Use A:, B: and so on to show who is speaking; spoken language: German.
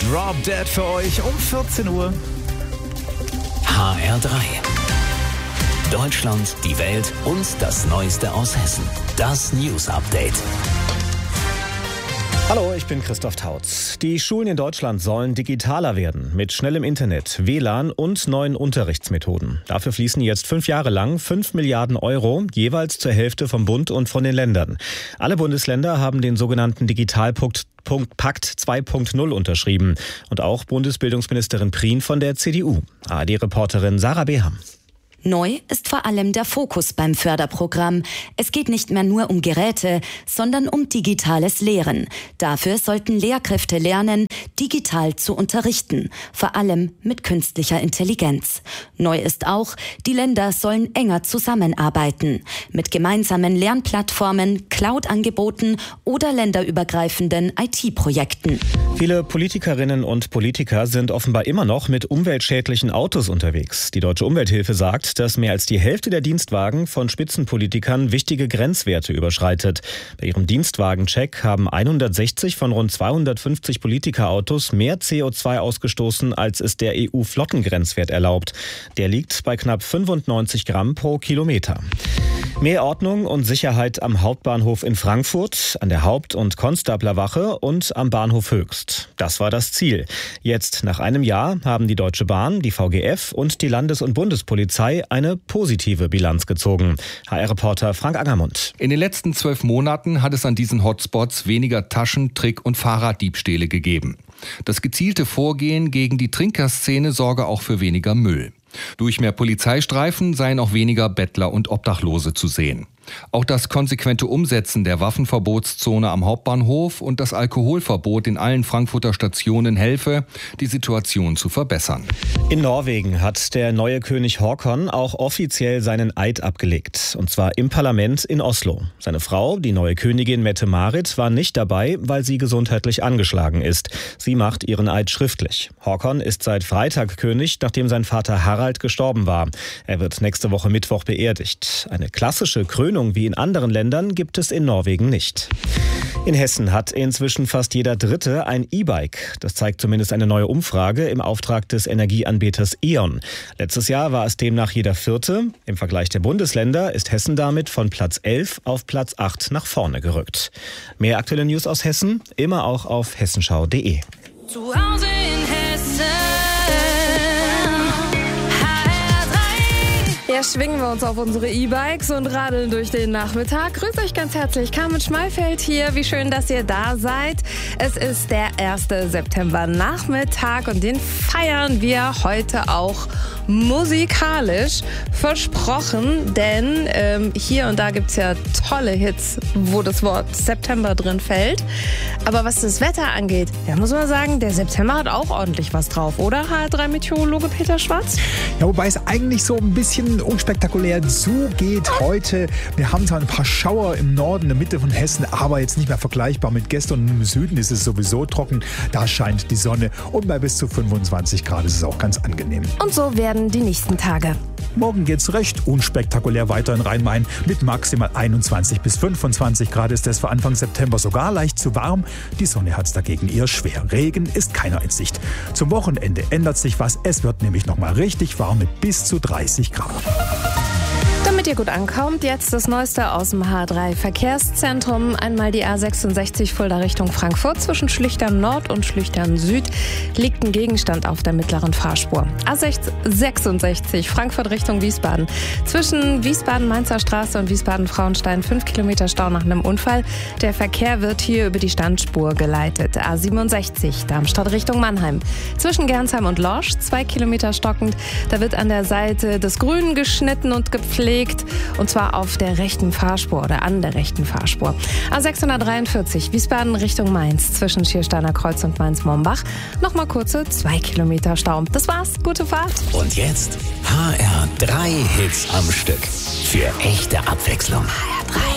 A: Drop Dead für euch um 14 Uhr.
B: HR3. Deutschland, die Welt und das Neueste aus Hessen. Das News Update.
A: Hallo, ich bin Christoph Tautz. Die Schulen in Deutschland sollen digitaler werden, mit schnellem Internet, WLAN und neuen Unterrichtsmethoden. Dafür fließen jetzt 5 Jahre lang 5 Milliarden Euro, jeweils zur Hälfte vom Bund und von den Ländern. Alle Bundesländer haben den sogenannten Digitalpakt 2.0 unterschrieben. Und auch Bundesbildungsministerin Prien von der CDU. ARD-Reporterin Sarah Beham.
C: Neu ist vor allem der Fokus beim Förderprogramm. Es geht nicht mehr nur um Geräte, sondern um digitales Lehren. Dafür sollten Lehrkräfte lernen, digital zu unterrichten, vor allem mit künstlicher Intelligenz. Neu ist auch, die Länder sollen enger zusammenarbeiten, mit gemeinsamen Lernplattformen, Cloud-Angeboten oder länderübergreifenden IT-Projekten.
A: Viele Politikerinnen und Politiker sind offenbar immer noch mit umweltschädlichen Autos unterwegs. Die Deutsche Umwelthilfe sagt, dass mehr als die Hälfte der Dienstwagen von Spitzenpolitikern wichtige Grenzwerte überschreitet. Bei ihrem Dienstwagencheck haben 160 von rund 250 Politikerautos mehr CO2 ausgestoßen, als es der EU-Flottengrenzwert erlaubt. Der liegt bei knapp 95 Gramm pro Kilometer. Mehr Ordnung und Sicherheit am Hauptbahnhof in Frankfurt, an der Haupt- und Konstablerwache und am Bahnhof Höchst. Das war das Ziel. Jetzt, nach einem Jahr, haben die Deutsche Bahn, die VGF und die Landes- und Bundespolizei eine positive Bilanz gezogen. HR-Reporter Frank Angermund.
D: In den letzten 12 Monaten hat es an diesen Hotspots weniger Taschen-, Trick- und Fahrraddiebstähle gegeben. Das gezielte Vorgehen gegen die Trinkerszene sorge auch für weniger Müll. Durch mehr Polizeistreifen seien auch weniger Bettler und Obdachlose zu sehen. Auch das konsequente Umsetzen der Waffenverbotszone am Hauptbahnhof und das Alkoholverbot in allen Frankfurter Stationen helfe, die Situation zu verbessern.
A: In Norwegen hat der neue König Håkon auch offiziell seinen Eid abgelegt. Und zwar im Parlament in Oslo. Seine Frau, die neue Königin Mette-Marit, war nicht dabei, weil sie gesundheitlich angeschlagen ist. Sie macht ihren Eid schriftlich. Håkon ist seit Freitag König, nachdem sein Vater Harald gestorben war. Er wird nächste Woche Mittwoch beerdigt. Eine klassische Krönung wie in anderen Ländern gibt es in Norwegen nicht. In Hessen hat inzwischen fast jeder Dritte ein E-Bike. Das zeigt zumindest eine neue Umfrage im Auftrag des Energieanbieters E.ON. Letztes Jahr war es demnach jeder Vierte. Im Vergleich der Bundesländer ist Hessen damit von Platz 11 auf Platz 8 nach vorne gerückt. Mehr aktuelle News aus Hessen, immer auch auf hessenschau.de.
E: Zu Hause in Hessen.
F: Ja, schwingen wir uns auf unsere E-Bikes und radeln durch den Nachmittag. Grüßt euch ganz herzlich, Carmen Schmalfeld hier. Wie schön, dass ihr da seid. Es ist der 1. September Nachmittag und den feiern wir heute auch musikalisch, versprochen, denn hier und da gibt's ja tolle Hits, wo das Wort September drin fällt. Aber was das Wetter angeht, da muss man sagen, der September hat auch ordentlich was drauf, oder? HR3-Meteorologe Peter Schwarz?
G: Ja, wobei es eigentlich so ein bisschen unspektakulär zugeht heute. Wir haben zwar ein paar Schauer im Norden, in der Mitte von Hessen, aber jetzt nicht mehr vergleichbar mit gestern. Und im Süden ist es sowieso trocken, da scheint die Sonne und bei bis zu 25 Grad ist es auch ganz angenehm.
F: Und so werden die nächsten Tage.
G: Morgen geht's recht unspektakulär weiter in Rhein-Main. Mit maximal 21 bis 25 Grad ist es für Anfang September sogar leicht zu warm. Die Sonne hat's dagegen eher schwer. Regen ist keiner in Sicht. Zum Wochenende ändert sich was. Es wird nämlich nochmal richtig warm mit bis zu 30 Grad.
F: Damit ihr gut ankommt, jetzt das Neueste aus dem H3-Verkehrszentrum. Einmal die A66 Fulda Richtung Frankfurt. Zwischen Schlüchtern Nord und Schlüchtern Süd liegt ein Gegenstand auf der mittleren Fahrspur. A66 Frankfurt Richtung Wiesbaden. Zwischen Wiesbaden-Mainzer Straße und Wiesbaden-Frauenstein 5 Kilometer Stau nach einem Unfall. Der Verkehr wird hier über die Standspur geleitet. A67 Darmstadt Richtung Mannheim. Zwischen Gernsheim und Lorsch 2 Kilometer stockend. Da wird an der Seite des Grünen geschnitten und gepflegt. Und zwar auf der rechten Fahrspur oder an der rechten Fahrspur. A643 Wiesbaden Richtung Mainz zwischen Schiersteiner Kreuz und Mainz-Mombach. Nochmal kurze 2 Kilometer Stau. Das war's. Gute Fahrt.
B: Und jetzt HR3 Hits am Stück. Für echte Abwechslung.
C: HR3.